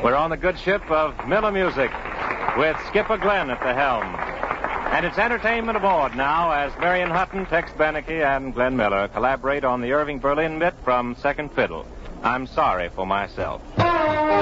We're on the good ship of Miller Music with Skipper Glenn at the helm. And it's entertainment aboard now as Marion Hutton, Tex Beneke, and Glenn Miller collaborate on the Irving Berlin bit from Second Fiddle. I'm sorry for myself.